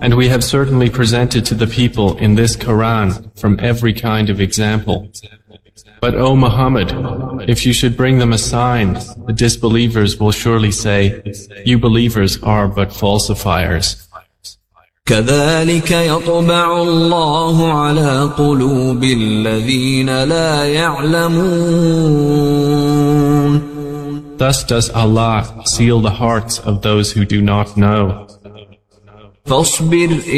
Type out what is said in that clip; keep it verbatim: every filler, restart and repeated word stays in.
And we have certainly presented to the people in this Quran from every kind of example. But O Muhammad, if you should bring them a sign, the disbelievers will surely say, you believers are but falsifiers. كذلك يطبع الله على قلوب الذين لا يعلمون. Thus does Allah seal the hearts of those who do not know. فاصبر